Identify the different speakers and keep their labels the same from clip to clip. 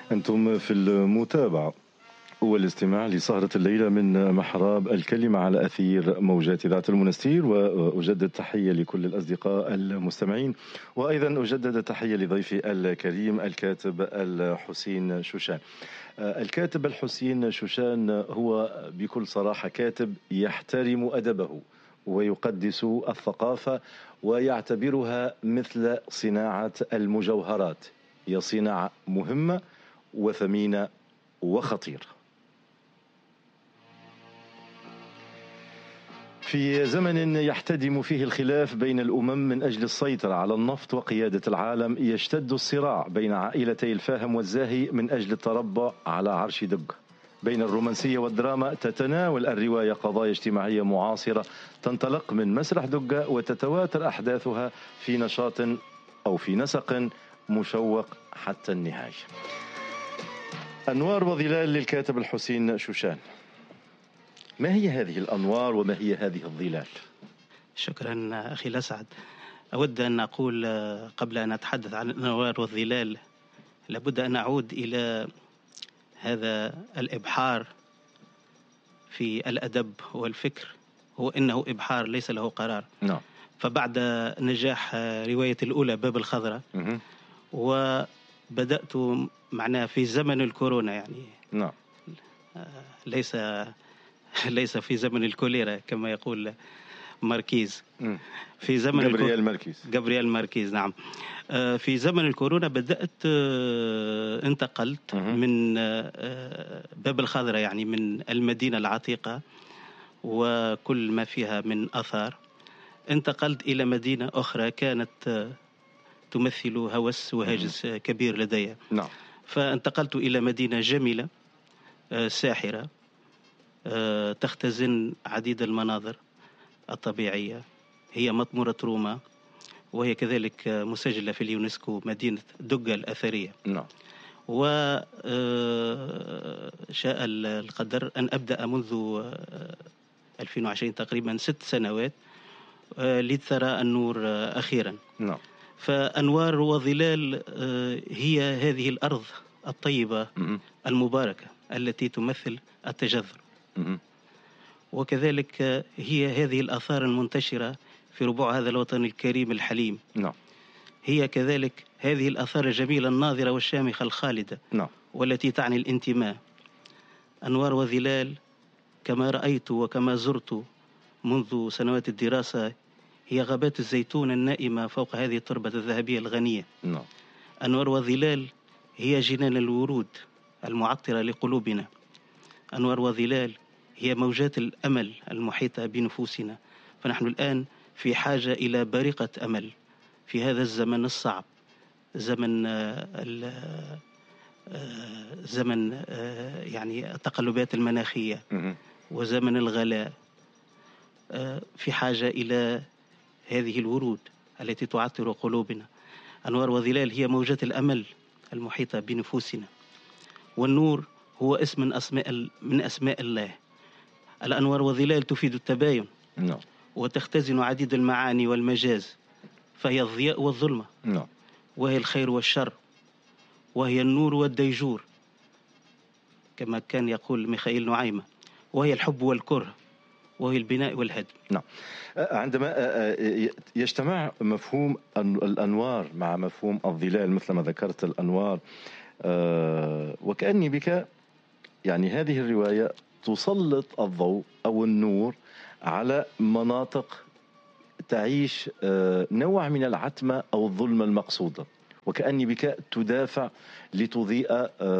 Speaker 1: أنتم في المتابعة والاستماع لسهرة الليلة من محراب الكلمة على أثير موجات ذات المنستير، وأجدد تحية لكل الأصدقاء المستمعين، وأيضا أجدد تحية لضيفي الكريم الكاتب الحسين شوشان. الكاتب الحسين شوشان هو بكل صراحة كاتب يحترم أدبه ويقدس الثقافة ويعتبرها مثل صناعة المجوهرات، هي صناعة مهمة وثمينة وخطيرة. في زمن يحتدم فيه الخلاف بين الأمم من أجل السيطرة على النفط وقيادة العالم، يشتد الصراع بين عائلتي الفاهم والزاهي من أجل التربع على عرش دق. بين الرومانسية والدراما تتناول الرواية قضايا اجتماعية معاصرة تنطلق من مسرح دقة وتتواتر أحداثها في نشاط أو في نسق مشوق حتى النهاية. أنوار وظلال للكاتب الحسين شوشان، ما هي هذه الأنوار وما هي هذه الظلال؟
Speaker 2: شكرا أخي الأسعد. أود أن أقول قبل أن أتحدث عن الأنوار والظلال لابد أن أعود إلى هذا الإبحار في الأدب والفكر، هو إنه إبحار ليس له قرار.
Speaker 1: نعم.
Speaker 2: فبعد نجاح رواية الأولى باب الخضراء وبدأت معناها في زمن الكورونا، يعني
Speaker 1: نعم،
Speaker 2: ليس في زمن الكوليرا كما يقول ماركيز،
Speaker 1: في زمن جابرييل ماركيز.
Speaker 2: نعم. في زمن الكورونا بدأت انتقلت من باب الخضراء، يعني من المدينة العتيقة وكل ما فيها من أثار، انتقلت إلى مدينة أخرى كانت تمثل هوس وهاجس كبير لدي.
Speaker 1: نعم.
Speaker 2: فانتقلت إلى مدينة جميلة ساحرة تختزن عديد المناظر الطبيعية، هي مطمورة روما، وهي كذلك مسجلة في اليونسكو، مدينة دقة الأثرية.
Speaker 1: نعم.
Speaker 2: وشاء القدر أن أبدأ منذ 2020 تقريبا 6 سنوات لترى النور أخيرا.
Speaker 1: نعم.
Speaker 2: فأنوار وظلال هي هذه الأرض الطيبة المباركة التي تمثل التجذر، وكذلك هي هذه الآثار المنتشرة في ربوع هذا الوطن الكريم الحليم.
Speaker 1: نعم.
Speaker 2: هي كذلك هذه الآثار الجميلة الناظرة والشامخة الخالدة.
Speaker 1: نعم.
Speaker 2: والتي تعني الانتماء. أنوار وظلال كما رأيت وكما زرت منذ سنوات الدراسة هي غابات الزيتون النائمة فوق هذه التربة الذهبية الغنية.
Speaker 1: نعم.
Speaker 2: أنوار وظلال هي جنان الورود المعطرة لقلوبنا. أنوار وظلال هي موجات الأمل المحيطة بنفوسنا، فنحن الآن في حاجة إلى بريقة أمل في هذا الزمن الصعب، زمن يعني التقلبات المناخية وزمن الغلاء. في حاجة إلى هذه الورود التي تعطر قلوبنا. أنوار وظلال هي موجات الأمل المحيطة بنفوسنا، والنور هو اسم من أسماء الله. الأنوار وظلال تفيد التباين وتختزن عديد المعاني والمجاز، فهي الضياء والظلمة، وهي الخير والشر، وهي النور والديجور كما كان يقول ميخائيل نعيمة، وهي الحب والكره، وهي البناء والهدم.
Speaker 1: نعم. عندما يجتمع مفهوم الأنوار مع مفهوم الظلال مثل ما ذكرت الأنوار، وكأني بك يعني هذه الرواية تسلط الضوء أو النور على مناطق تعيش نوع من العتمة أو الظلم المقصودة، وكأني بك تدافع لتضيء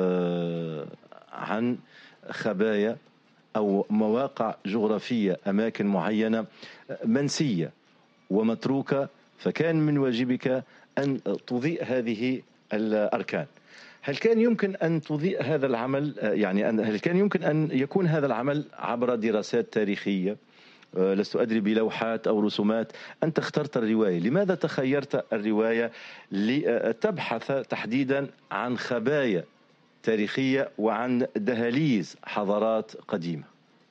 Speaker 1: عن خبايا أو مواقع جغرافية، أماكن معينة منسية ومتروكة، فكان من واجبك أن تضيء هذه الأركان. هل كان يمكن أن تضيء هذا العمل، يعني هل كان يمكن أن يكون هذا العمل عبر دراسات تاريخية؟ لست أدري، بلوحات أو رسومات. أنت اخترت الرواية، لماذا تخيرت الرواية لتبحث تحديدا عن خبايا تاريخية وعن دهاليز حضارات قديمة؟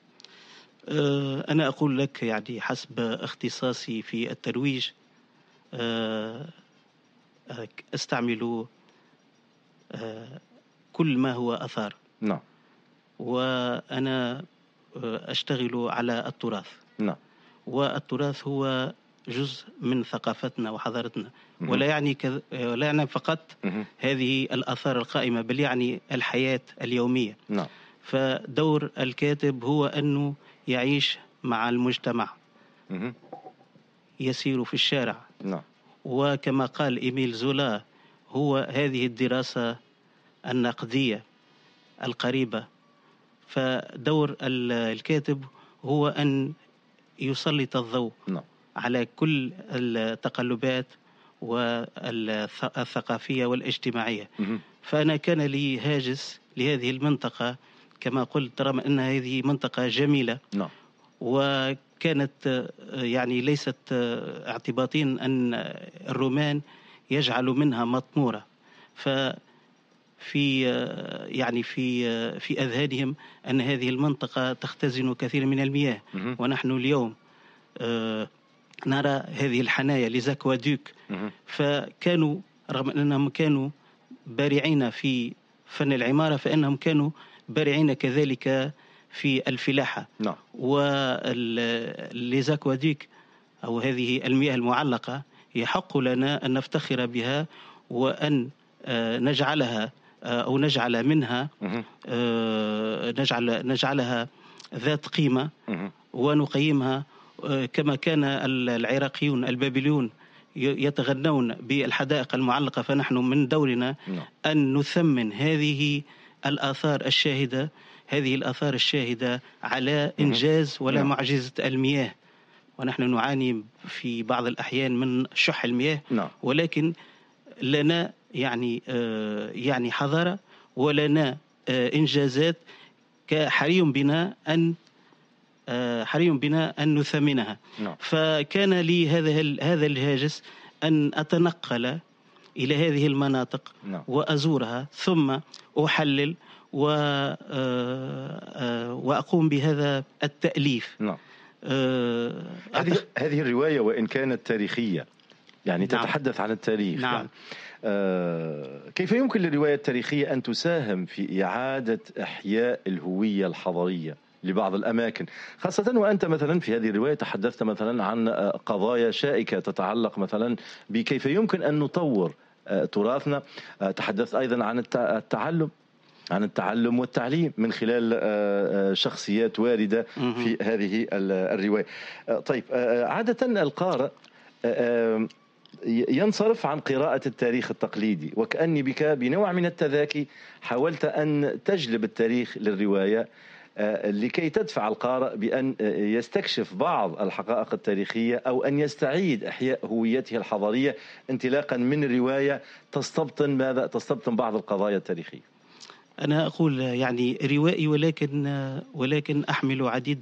Speaker 2: أنا أقول لك يعني حسب اختصاصي في الترويج استعمل كل ما هو آثار.
Speaker 1: نعم.
Speaker 2: وأنا أشتغل على التراث.
Speaker 1: نعم.
Speaker 2: والتراث هو جزء من ثقافتنا وحضارتنا، ولا يعني فقط هذه الآثار القائمة، بل يعني الحياة اليومية.
Speaker 1: نعم.
Speaker 2: فدور الكاتب هو أنه يعيش مع المجتمع، يسير في الشارع.
Speaker 1: نعم.
Speaker 2: وكما قال إيميل زولا، هو هذه الدراسة النقدية القريبة. فدور الكاتب هو أن يسلط الضوء على كل التقلبات والثقافية والاجتماعية. فأنا كان لي هاجس لهذه المنطقة، كما قلت رغم أن هذه منطقة جميلة، وكانت يعني ليست اعتباطيا أن الرومان يجعل منها مطمورة. في يعني في أذهانهم أن هذه المنطقة تختزن كثير من المياه، ونحن اليوم نرى هذه الحنايا لزاكوادوك. فكانوا رغم أنهم كانوا بارعين في فن العمارة، فإنهم كانوا بارعين كذلك في الفلاحة. ولزاكوادوك أو هذه المياه المعلقة يحق لنا أن نفتخر بها، وأن نجعلها أو نجعل منها نجعلها ذات قيمة، ونقيمها كما كان العراقيون البابليون يتغنون بالحدائق المعلقة. فنحن من دورنا أن نثمن هذه الآثار الشاهدة على إنجاز ولا معجزة المياه. ونحن نعاني في بعض الأحيان من شح المياه، ولكن لنا يعني حضارة ولنا إنجازات حري بنا أن نثمنها. فكان لي هذا الهاجس أن أتنقل إلى هذه المناطق وأزورها، ثم أحلل وأقوم بهذا التأليف.
Speaker 1: هذه الرواية وإن كانت تاريخية يعني تتحدث عن التاريخ. يعني كيف يمكن للرواية التاريخية أن تساهم في إعادة إحياء الهوية الحضارية لبعض الأماكن، خاصة وأنت مثلا في هذه الرواية تحدثت مثلا عن قضايا شائكة تتعلق مثلا بكيف يمكن أن نطور تراثنا. تحدثت أيضا عن التعلم والتعليم من خلال شخصيات واردة في هذه الرواية. طيب، عادة القارئ ينصرف عن قراءة التاريخ التقليدي، وكأني بك بنوع من التذاكي حاولت أن تجلب التاريخ للرواية لكي تدفع القارئ بأن يستكشف بعض الحقائق التاريخية، أو أن يستعيد إحياء هويته الحضارية انطلاقا من الرواية تستبطن بعض القضايا التاريخية.
Speaker 2: أنا أقول يعني روائي، ولكن أحمل عديد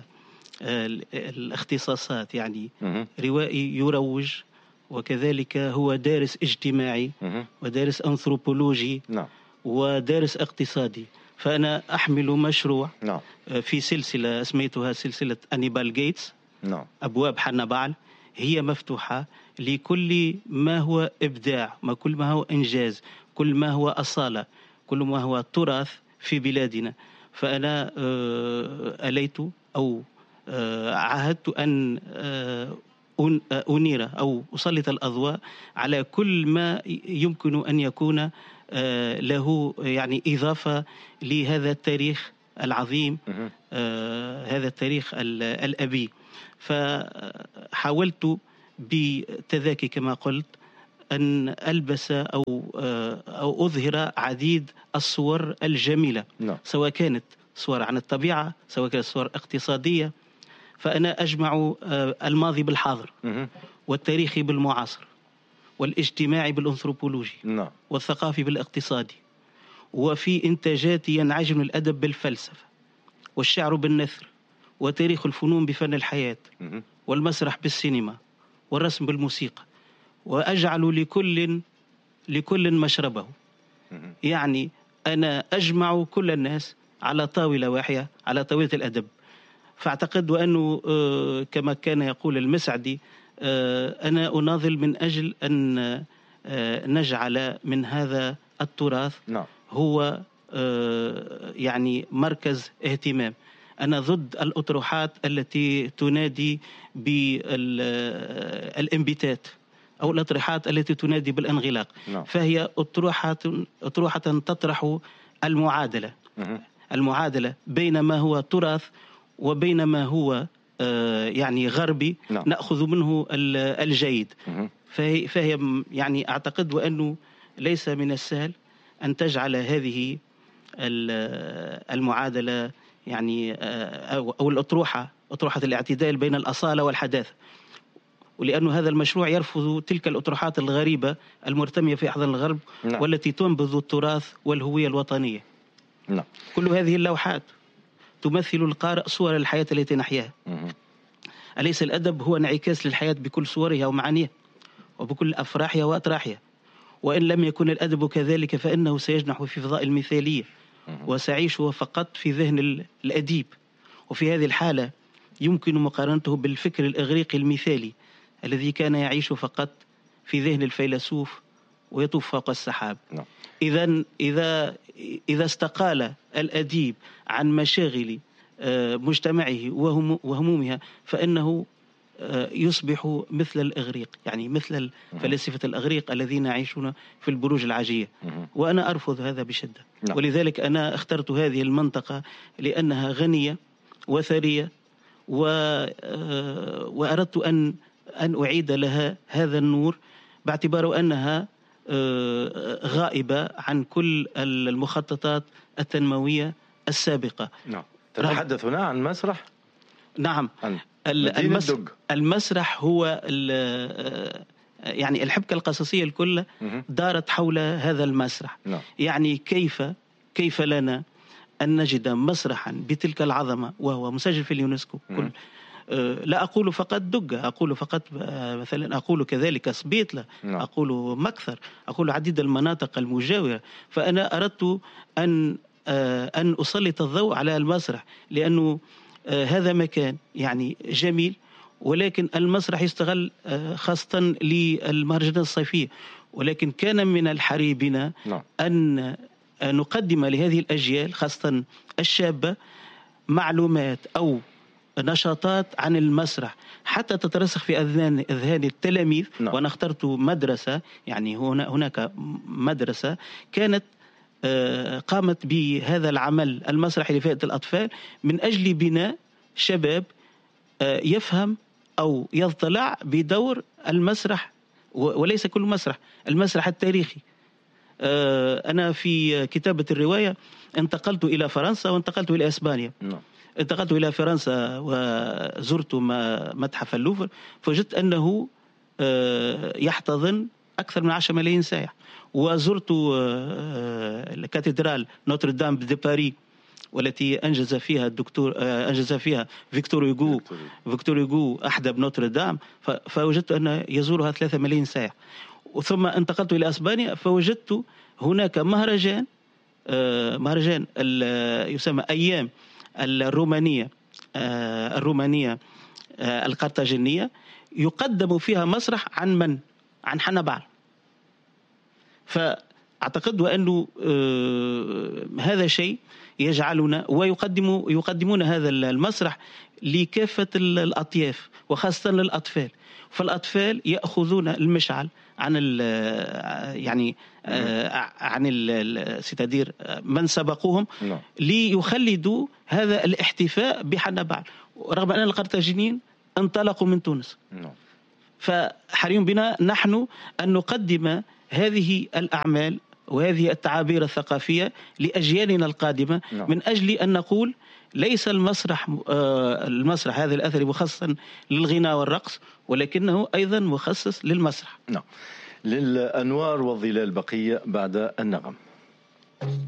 Speaker 2: الاختصاصات. يعني روائي يروج، وكذلك هو دارس اجتماعي، ودارس أنثروبولوجي، ودارس اقتصادي. فأنا أحمل مشروع في سلسلة اسميتها سلسلة أنيبال جيتس، أبواب حنبال. هي مفتوحة لكل ما هو إبداع، كل ما هو إنجاز، كل ما هو أصالة، كل ما هو تراث في بلادنا. فأنا أليت أو عهدت أن أنير أو أسلط الأضواء على كل ما يمكن أن يكون له يعني إضافة لهذا التاريخ العظيم، هذا التاريخ الأبي. فحاولت بتذاكي كما قلت أن ألبس أو أظهر عديد الصور الجميلة، سواء كانت صور عن الطبيعة، سواء كانت صور اقتصادية. فأنا أجمع الماضي بالحاضر، والتاريخي بالمعاصر، والاجتماعي بالأنثروبولوجي، والثقافي بالاقتصادي. وفي إنتاجاتي ينعجن الأدب بالفلسفة، والشعر بالنثر، وتاريخ الفنون بفن الحياة، والمسرح بالسينما، والرسم بالموسيقى. وأجعل لكل مشربه. يعني أنا أجمع كل الناس على طاولة واحدة، على طاولة الأدب. فاعتقد أنه كما كان يقول المسعدي، أنا أناضل من أجل أن نجعل من هذا التراث هو يعني مركز اهتمام. أنا ضد الأطروحات التي تنادي بالانبتات أو الأطروحات التي تنادي بالانغلاق. فهي أطروحة تطرح المعادلة بين ما هو تراث وبين ما هو يعني غربي نأخذ منه الجيد. فهي يعني أعتقد وأنه ليس من السهل أن تجعل هذه المعادلة يعني أو أطروحة الاعتدال بين الأصالة والحداثة، ولأن هذا المشروع يرفض تلك الأطروحات الغريبة المرتمية في أحضان الغرب والتي تنبذ التراث والهوية الوطنية. كل هذه اللوحات تمثل القارئ صور الحياة التي نحياها. أليس الأدب هو انعكاس للحياة بكل صورها ومعانيها وبكل أفراحها وأطراحها؟ وإن لم يكن الأدب كذلك فإنه سيجنح في فضاء المثالية وسيعيش فقط في ذهن الأديب. وفي هذه الحالة يمكن مقارنته بالفكر الإغريقي المثالي الذي كان يعيش فقط في ذهن الفيلسوف ويطوف فوق السحاب. إذا استقال الأديب عن مشاغل مجتمعه وهمومها فإنه يصبح مثل الإغريق، يعني مثل فلاسفة الإغريق الذين يعيشون في البروج العاجية. وأنا أرفض هذا بشدة. ولذلك أنا اخترت هذه المنطقة لأنها غنية وثرية، وأردت أن أعيد لها هذا النور باعتبار أنها غائبة عن كل المخططات التنموية السابقة.
Speaker 1: تتحدث هنا عن مسرح؟
Speaker 2: نعم. المسرح هو يعني الحبكة القصصية الكل دارت حول هذا المسرح. يعني كيف لنا أن نجد مسرحا بتلك العظمة وهو مسجل في اليونسكو. لا أقول فقط دقة، أقول فقط مثلا أقول كذلك سبيتلة، أقول مكثر، أقول عديد المناطق المجاورة. فأنا أردت أن أسلط الضوء على المسرح لأنه هذا مكان يعني جميل، ولكن المسرح يستغل خاصة للمهرجانات الصيفية. ولكن كان من الحري بنا أن نقدم لهذه الأجيال خاصة الشابة معلومات أو نشاطات عن المسرح حتى تترسخ في أذهان التلاميذ. وأنا اخترت مدرسة، يعني هناك مدرسة كانت قامت بهذا العمل المسرحي لفئة الأطفال من أجل بناء شباب يفهم أو يطلع بدور المسرح، وليس كل مسرح، المسرح التاريخي. أنا في كتابة الرواية انتقلت إلى فرنسا وانتقلت إلى إسبانيا. انتقلت إلى فرنسا وزرت متحف اللوفر، فوجدت أنه يحتضن أكثر من 10 ملايين سائح. وزرت الكاتدرال نوتردام دي باريس والتي أنجز فيها فيكتور هوغو أحدب نوتردام، فوجدت أن يزورها 3 ملايين سائح. ثم انتقلت إلى أسبانيا فوجدت هناك مهرجان يسمى أيام الرومانية القرطاجينية، يقدم فيها مسرح عن حنبال. فأعتقد أنه هذا شيء يجعلنا ويقدمون هذا المسرح لكافة الأطياف وخاصة للأطفال. فالأطفال يأخذون المشعل عن ستدير من سبقوهم ليخلدوا هذا الاحتفاء بحنبال، رغم أن القرطاجينيين انطلقوا من تونس. فحري بنا نحن أن نقدم هذه الأعمال وهذه التعابير الثقافية لأجيالنا القادمة من أجل أن نقول ليس المسرح هذا الأثري مخصصا للغناء والرقص، ولكنه أيضا مخصص للمسرح.
Speaker 1: للأنوار والظلال بقية بعد النغم.